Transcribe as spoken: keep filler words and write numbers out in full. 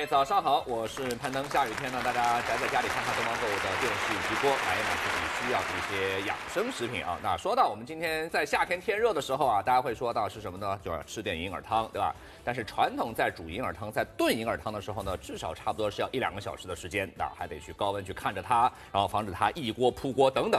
位早上好，我是攀登。下雨天呢，大家宅在家里看看东方购物的电视直播，买一买自己需要的一些养生食品啊。那说到我们今天在夏天天热的时候啊，大家会说到是什么呢？就是吃点银耳汤，对吧？但是传统在煮银耳汤、在炖银耳汤的时候呢，至少差不多是要一两个小时的时间，那还得去高温去看着它，然后防止它一锅扑锅等等。